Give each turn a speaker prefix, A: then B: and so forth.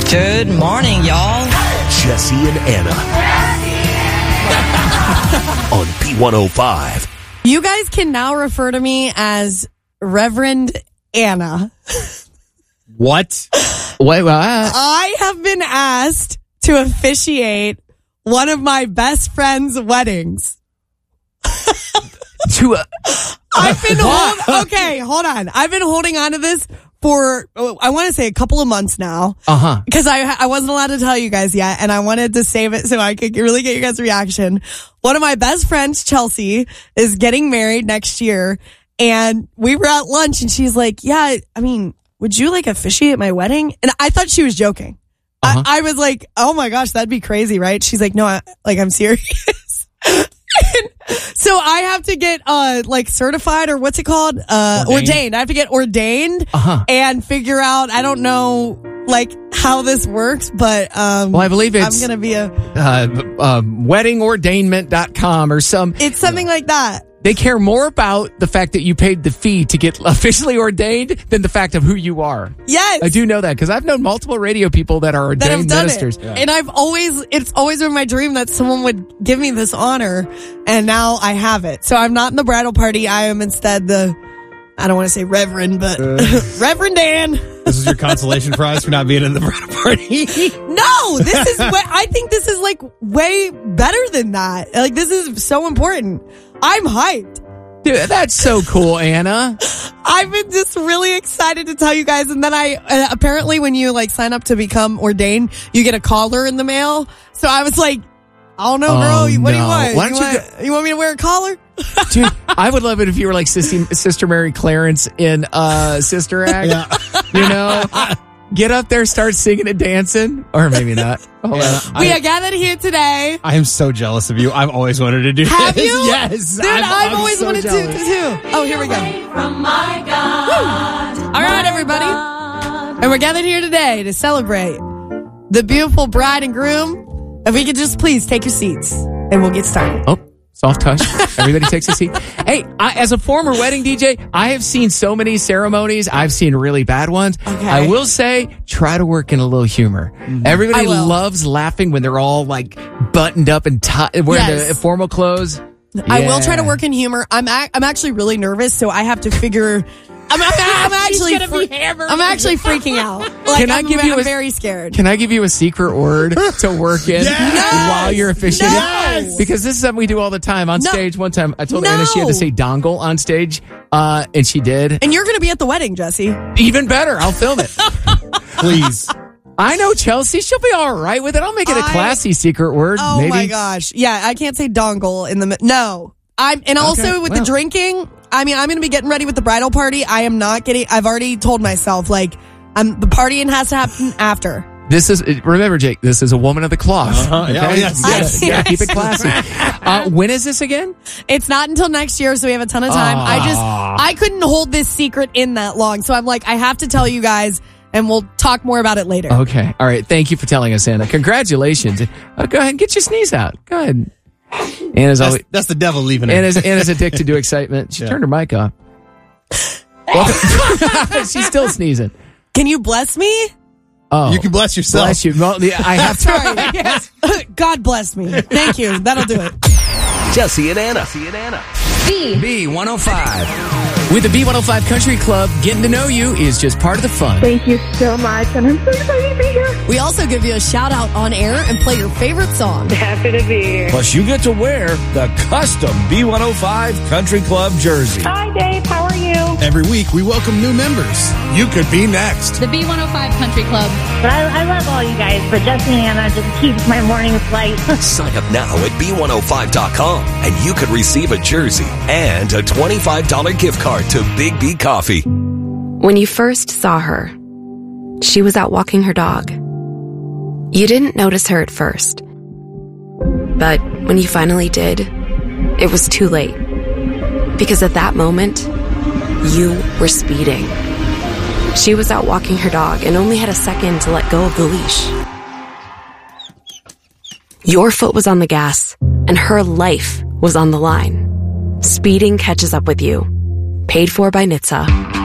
A: Good morning, y'all.
B: Jesse and Anna. On B105.
C: You guys can now refer to me as Reverend Anna.
D: What?
E: Wait, what?
C: I have been asked to officiate one of my best friend's weddings. I've been hold on. I've been holding on to this for, I want to say a couple of months now. Because I wasn't allowed to tell you guys yet, and I wanted to save it so I could really get you guys' reaction. One of my best friends, Chelsea, is getting married next year, and we were at lunch, and she's like, yeah, I mean, would you like officiate my wedding? And I thought she was joking. I was like, oh my gosh, that'd be crazy, right? She's like, no, I'm serious. So I have to get certified, or what's it called? Ordained. I have to get ordained and figure out, I don't know how this works, but well,
E: I believe it's
C: I'm gonna be a
E: weddingordainment.com or some.
C: It's something like that.
E: They care more about the fact that you paid the fee to get officially ordained than the fact of who you are.
C: Yes.
E: I do know that because I've known multiple radio people that are ordained ministers.
C: Yeah. And it's always been my dream that someone would give me this honor, and now I have it. So I'm not in the bridal party. I am instead I don't want to say Reverend, but Reverend Dan.
D: This is your consolation prize for not being in the bridal party?
C: No, I think this is way better than that. This is so important. I'm hyped.
E: Dude, that's so cool, Anna.
C: I've been just really excited to tell you guys. And then apparently when you sign up to become ordained, you get a collar in the mail. So I was like, I don't know, girl. What do you want? You want me to wear a collar?
E: Dude, I would love it if you were like Sister Mary Clarence in Sister Act. Yeah. You know? Get up there, start singing and dancing. Or maybe not. Hold on.
C: We are gathered here today.
D: I am so jealous of you. I've always wanted to do this.
C: Have you?
D: Yes.
C: Dude, I've always
D: so
C: wanted to too. Oh, here we go.
F: From my God.
C: All right, everybody. And we're gathered here today to celebrate the beautiful bride and groom. If we could just please take your seats and we'll get started.
E: Oh, soft touch. Everybody takes a seat. Hey, as a former wedding DJ, I have seen so many ceremonies. I've seen really bad ones.
C: Okay.
E: I will say, try to work in a little humor. Mm-hmm. Everybody loves laughing when they're all buttoned up and wearing the formal clothes. Yeah.
C: I will try to work in humor. I'm actually really nervous, so I have to figure. I'm actually freaking out. I'm very scared.
E: Can I give you a secret word to work in while you're officiating?
C: Yes!
E: Because this is something we do all the time on stage. One time I told Anna she had to say dongle on stage, and she did.
C: And you're going to be at the wedding, Jesse.
E: Even better. I'll film it.
D: Please.
E: I know Chelsea. She'll be all right with it. I'll make it a classy secret word.
C: Oh
E: maybe.
C: My gosh. Yeah, I can't say dongle in the... No. The drinking... I'm going to be getting ready with the bridal party. I am not getting... I've already told myself, the partying has to happen after.
E: Remember, Jake, this is a woman of the cloth. Okay?
D: Yeah, yes.
E: You gotta keep it classy. When is this again?
C: It's not until next year, so we have a ton of time. I couldn't hold this secret in that long, so I'm I have to tell you guys, and we'll talk more about it later.
E: Okay. All right. Thank you for telling us, Anna. Congratulations. Go ahead and get your sneeze out. Go ahead.
D: That's the devil leaving her.
E: Anna's addicted to excitement. She turned her mic off. She's still sneezing.
C: Can you bless me?
D: Oh, you can bless yourself.
E: Bless you. Well, I have to.
C: Sorry. Yes. God bless me. Thank you. That'll do it.
B: Jesse and Anna.
E: B105. With the B105 Country Club, getting to know you is just part of the fun.
G: Thank you so much, and I'm so excited to be here.
C: We also give you a shout out on air and play your favorite song.
G: Happy to be here.
H: Plus, you get to wear the custom B105 Country Club jersey.
G: Hi, Dave. How are you?
D: Every week, we welcome new members. You could be next.
I: The B105 Country Club.
G: But I love all you guys, but Jesse and Anna just keeps my mornings light.
B: Sign up now at B105.com, and you could receive a jersey and a $25 gift card to Big B Coffee.
J: When you first saw her, she was out walking her dog. You didn't notice her at first. But when you finally did, it was too late. Because at that moment, you were speeding. She was out walking her dog and only had a second to let go of the leash. Your foot was on the gas, and her life was on the line. Speeding catches up with you. Paid for by NHTSA.